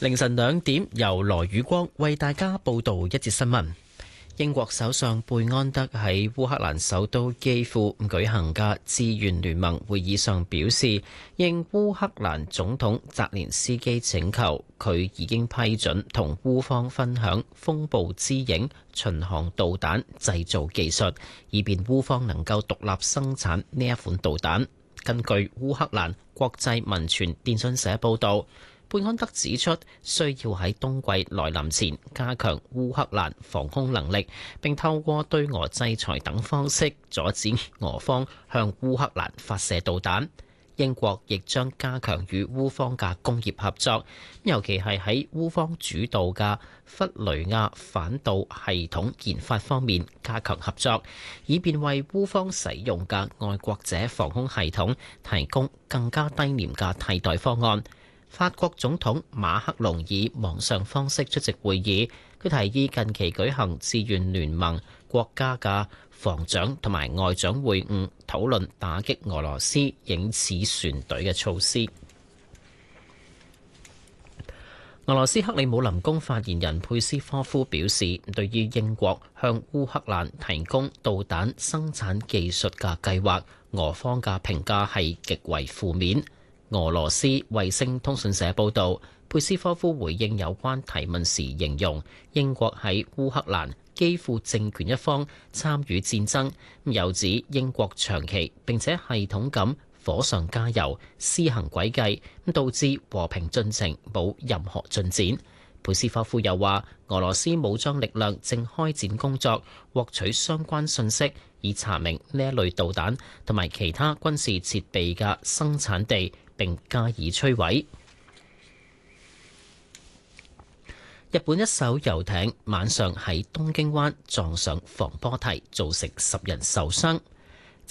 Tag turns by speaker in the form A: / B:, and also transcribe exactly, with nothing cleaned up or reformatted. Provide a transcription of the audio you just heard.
A: 凌晨兩點，由羅宇光為大家報道一節新聞。英國首相貝安德喺烏克蘭首都基輔舉行嘅志願聯盟會議上表示，應烏克蘭總統澤連斯基請求，佢已經批准同烏方分享風暴之影巡航導彈製造技術，以便烏方能夠獨立生產呢一款導彈。根據烏克蘭國際民傳電訊社報導，貝安德指出，需要喺冬季來臨前加強烏克蘭防空能力，並透過對俄制裁等方式阻止俄方向烏克蘭發射導彈。英國亦將加強與烏方嘅工業合作，尤其係喺烏方主導嘅弗雷亞反導系統研發方面加強合作，以便為烏方使用嘅愛國者防空系統提供更加低廉嘅替代方案。法國總統馬克龍以網上方式出席會議，佢提議近期舉行志願聯盟國家嘅防長同埋外長會晤，討論打擊俄羅斯影子船隊嘅措施。俄羅斯克里姆林宮發言人佩斯科夫表示，對於英國向烏克蘭提供導彈生產技術嘅計劃，俄方嘅評價係極為負面。俄羅斯衛星通訊社報導，佩斯科夫回應有關提問時形容英國喺烏克蘭基輔政權一方參與戰爭，又指英國長期並且系統咁火上加油，施行詭計，導致和平進程冇任何進展。佩斯科夫又話，俄羅斯武裝力量正開展工作，獲取相關信息，以查明呢一類導彈同埋其他軍事設備嘅生產地，並加以摧毀。日本一艘遊艇晚上喺東京灣撞上防波堤，造成十人受傷。